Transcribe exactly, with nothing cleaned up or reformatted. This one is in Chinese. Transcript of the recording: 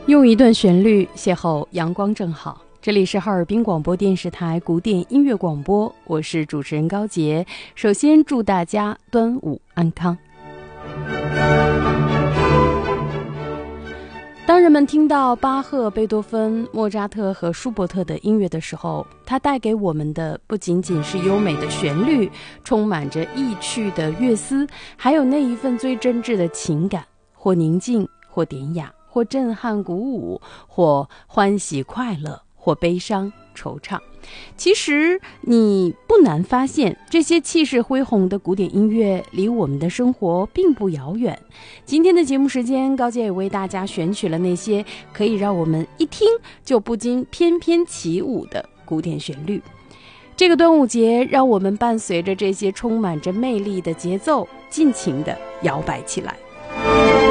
用一段旋律邂逅阳光正好。这里是哈尔滨广播电视台古典音乐广播，我是主持人高洁。首先祝大家端午安康。当人们听到巴赫、贝多芬、莫扎特和舒伯特的音乐的时候，它带给我们的不仅仅是优美的旋律，充满着意趣的乐思，还有那一份最真挚的情感，或宁静，或典雅，或震撼鼓舞，或欢喜快乐，或悲伤惆怅。其实你不难发现，这些气势恢宏的古典音乐离我们的生活并不遥远。今天的节目时间，高姐也为大家选取了那些可以让我们一听就不禁翩翩起舞的古典旋律。这个端午节，让我们伴随着这些充满着魅力的节奏，尽情地摇摆起来。